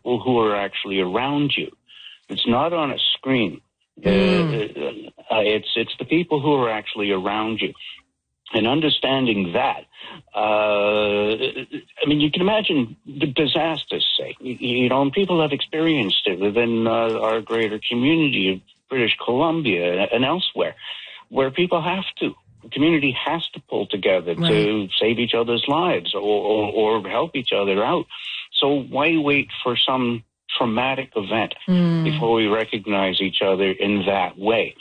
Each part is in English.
people who are actually around you. It's not on a screen. It's the people who are actually around you. And understanding that, I mean, you can imagine the disasters, say, and people have experienced it within our greater community of British Columbia and elsewhere, where the community has to pull together to save each other's lives or help each other out. So why wait for some traumatic event before we recognize each other in that way?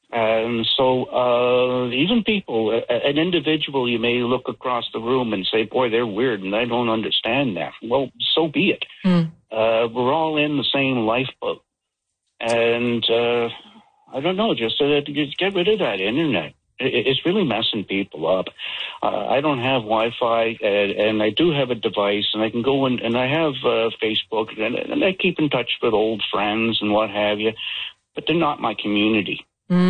So even people, an individual, you may look across the room and say, boy, they're weird and I don't understand that. Well, so be it. We're all in the same lifeboat. And I don't know, just get rid of that internet. It's really messing people up. I don't have Wi-Fi, and I do have a device, and I can go in, and I have Facebook, and I keep in touch with old friends and what have you, but they're not my community.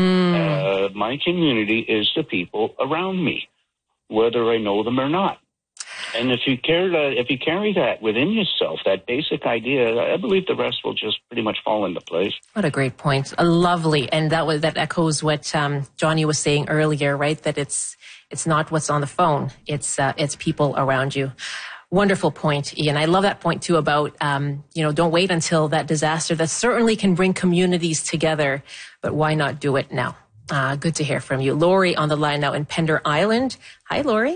My community is the people around me, whether I know them or not. And if you carry that within yourself, that basic idea, I believe the rest will just pretty much fall into place. What a great point. Lovely. And that echoes what Johnny was saying earlier, right? That it's not what's on the phone. It's people around you. Wonderful point, Ian. I love that point too about, don't wait until that disaster that certainly can bring communities together, but why not do it now? Good to hear from you. Lori on the line now in Pender Island. Hi, Lori.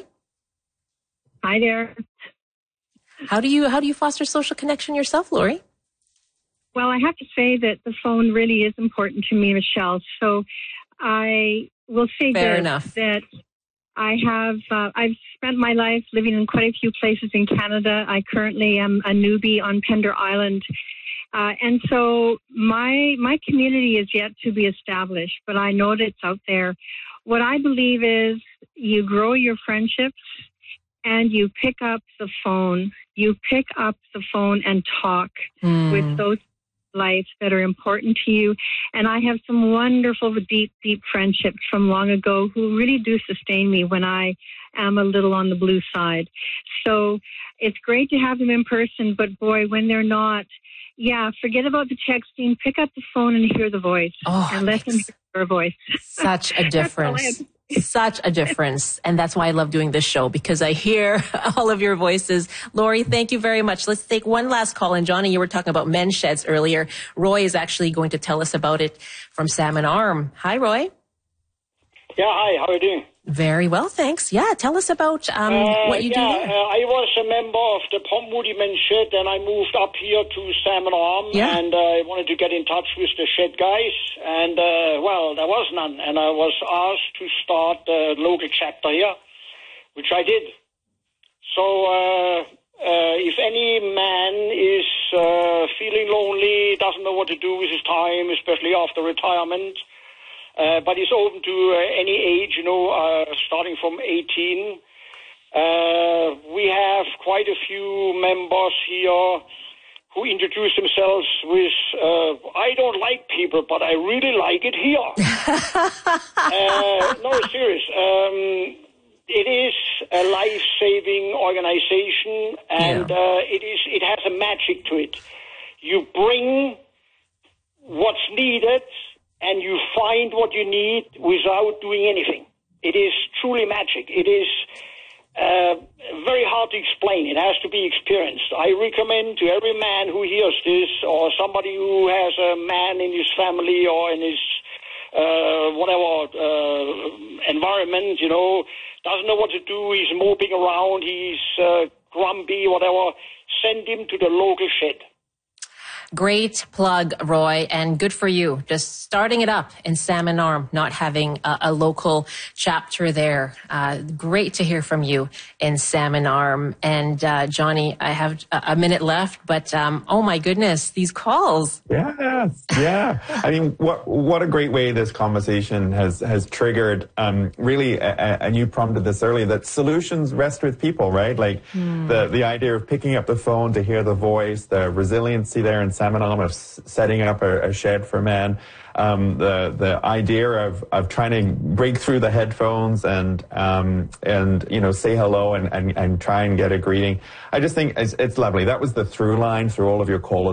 Hi there. How do you foster social connection yourself, Lori? Well, I have to say that the phone really is important to me, Michelle. So I will say that I've spent my life living in quite a few places in Canada. I currently am a newbie on Pender Island. And so my community is yet to be established, but I know that it's out there. What I believe is you grow your friendships and you pick up the phone. You pick up the phone and talk with those lives that are important to you. And I have some wonderful, deep, deep friendships from long ago who really do sustain me when I am a little on the blue side. So it's great to have them in person, but boy, when they're not, forget about the texting, pick up the phone and hear the voice and let them hear your voice. Such a difference. Such a difference. And that's why I love doing this show, because I hear all of your voices. Lori, thank you very much. Let's take one last call. And Johnny, you were talking about men's sheds earlier. Roy is actually going to tell us about it from Salmon Arm. Hi, Roy. Yeah, hi. How are you doing? Very well, thanks. Yeah, tell us about what you do there. I was a member of the Pont Moody Men's Shed, and I moved up here to Salmon Arm, and I wanted to get in touch with the shed guys, and, there was none, and I was asked to start the local chapter here, which I did. So, if any man is feeling lonely, doesn't know what to do with his time, especially after retirement, but it's open to any age, starting from 18. We have quite a few members here who introduce themselves with, I don't like people, but I really like it here. No, serious. It is a life-saving organization, and it has a magic to it. You bring what's needed, and you find what you need without doing anything. It is truly magic. It is very hard to explain. It has to be experienced. I recommend to every man who hears this, or somebody who has a man in his family or in his environment, doesn't know what to do, he's moping around, he's grumpy, whatever, send him to the local shed. Great plug, Roy, and good for you. Just starting it up in Salmon Arm, not having a local chapter there. Great to hear from you in Salmon Arm. And Johnny, I have a minute left, but oh my goodness, these calls. Yeah. I mean, what a great way this conversation has triggered. Really, and you prompted this earlier, that solutions rest with people, right? Like the idea of picking up the phone to hear the voice, the resiliency there in Salmon Arm of setting up a shed for men, the idea of trying to break through the headphones and say hello and try and get a greeting. I just think it's lovely. That was the through line through all of your callers.